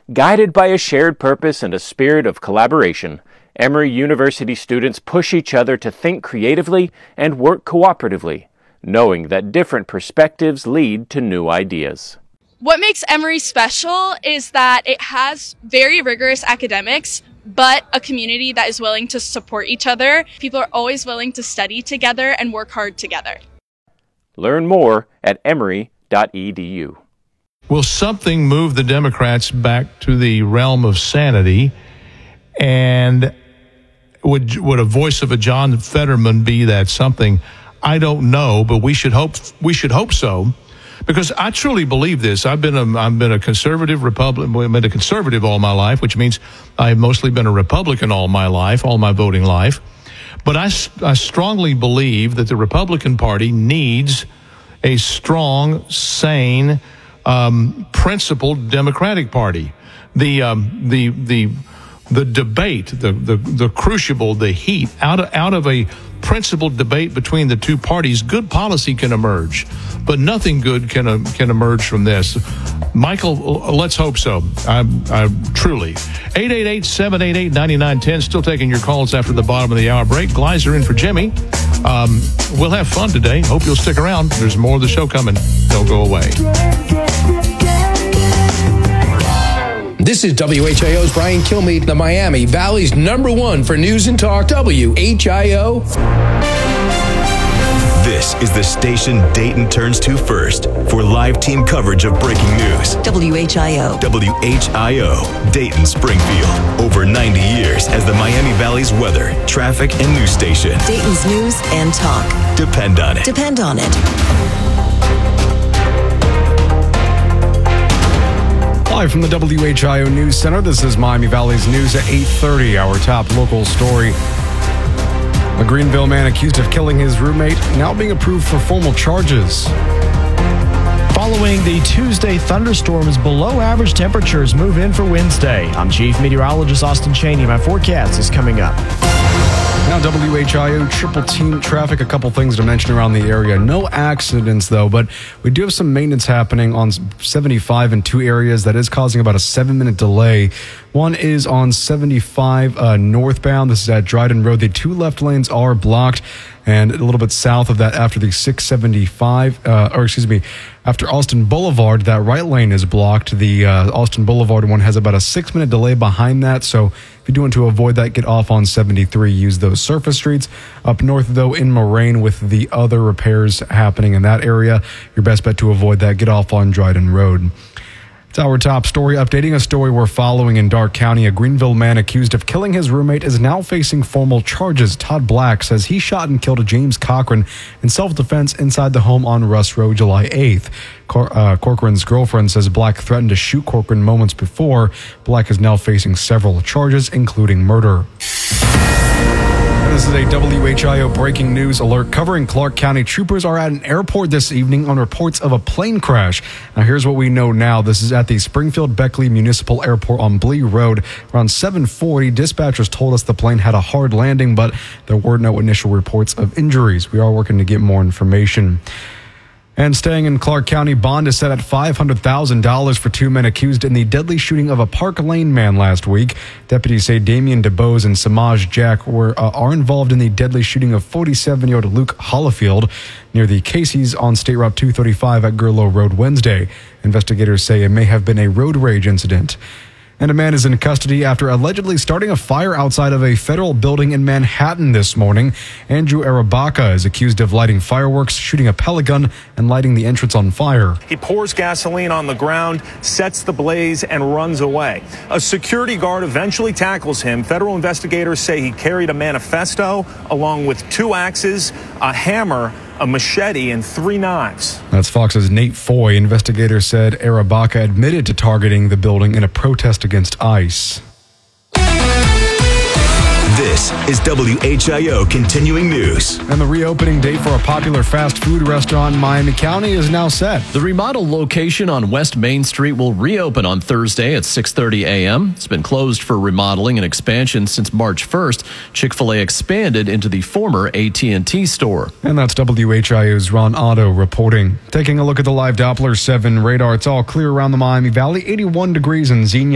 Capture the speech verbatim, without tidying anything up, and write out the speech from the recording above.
Guided by a shared purpose and a spirit of collaboration, Emory University students push each other to think creatively and work cooperatively, knowing that different perspectives lead to new ideas. What makes Emory special is that it has very rigorous academics, but a community that is willing to support each other. People are always willing to study together and work hard together. Learn more at emory dot e d u. Will something move the Democrats back to the realm of sanity? And would would a voice of a John Fetterman be that something? I don't know, but we should hope we should hope so, because I truly believe this. I've been a I've been a conservative Republican. I've been a conservative all my life, which means I've mostly been a Republican all my life, all my voting life. But I, I strongly believe that the Republican Party needs a strong, sane, um, principled Democratic Party. The um, the the the debate, the the the crucible, the heat out of out of a principled debate between the two parties, good policy can emerge, but nothing good can uh, can emerge from this. Michael, let's hope so. I, I truly. eight eight eight, seven eight eight, nine nine one zero. Still taking your calls after the bottom of the hour break. Gleiser in for Jimmy. Um, we'll have fun today. Hope you'll stick around. There's more of the show coming. Don't go away. This is W H I O's Brian Kilmeade, the Miami Valley's number one for news and talk, W H I O. This is the station Dayton turns to first for live team coverage of breaking news. W H I O. W H I O, Dayton Springfield. Over ninety years as the Miami Valley's weather, traffic, and news station. Dayton's news and talk. Depend on it. Depend on it. Live from the W H I O News Center, this is Miami Valley's news at eight thirty. Our top local story. A Greenville man accused of killing his roommate now being approved for formal charges. Following the Tuesday thunderstorms, below average temperatures move in for Wednesday. I'm Chief Meteorologist Austin Cheney. My forecast is coming up. Now W H I O triple team traffic. A couple things to mention around the area. No accidents though, but we do have some maintenance happening on seventy-five in two areas that is causing about a seven minute delay. One is on seventy-five uh, northbound. This is at Dryden Road. The two left lanes are blocked, and a little bit south of that after the six seventy-five, uh, or excuse me, after Austin Boulevard, that right lane is blocked. The uh, Austin Boulevard one has about a six minute delay behind that. So if you do want to avoid that, get off on seventy-three. Use those surface streets. Up north, though, in Moraine with the other repairs happening in that area, your best bet to avoid that, get off on Dryden Road. It's our top story, updating a story we're following in Darke County. A Greenville man accused of killing his roommate is now facing formal charges. Todd Black says he shot and killed James Cochran in self-defense inside the home on Russ Road July eighth. Cor- uh, Corcoran's girlfriend says Black threatened to shoot Corcoran moments before. Black is now facing several charges, including murder. This is a W H I O breaking news alert covering Clark County. Troopers are at an airport this evening on reports of a plane crash. Now, here's what we know now. This is at the Springfield Beckley Municipal Airport on Blee Road. Around seven forty, dispatchers told us the plane had a hard landing, but there were no initial reports of injuries. We are working to get more information. And staying in Clark County, bond is set at five hundred thousand dollars for two men accused in the deadly shooting of a Park Lane man last week. Deputies say Damian DeBose and Samaj Jack were uh, are involved in the deadly shooting of forty-seven-year-old Luke Hollifield near the Casey's on State Route two thirty-five at Gurlow Road Wednesday. Investigators say it may have been a road rage incident. And a man is in custody after allegedly starting a fire outside of a federal building in Manhattan this morning. Andrew Arabaka is accused of lighting fireworks, shooting a pellet gun, and lighting the entrance on fire. He pours gasoline on the ground, sets the blaze, and runs away. A security guard eventually tackles him. Federal investigators say he carried a manifesto along with two axes, a hammer, a machete, and three knives. That's Fox's Nate Foy. Investigators said Arabaka admitted to targeting the building in a protest against ICE. This is W H I O Continuing News. And the reopening date for a popular fast food restaurant in Miami County is now set. The remodeled location on West Main Street will reopen on Thursday at six thirty a.m. It's been closed for remodeling and expansion since March first. Chick-fil-A expanded into the former A T and T store. And that's W H I O's Ron Otto reporting. Taking a look at the live Doppler seven radar, it's all clear around the Miami Valley. eighty-one degrees in Xenia.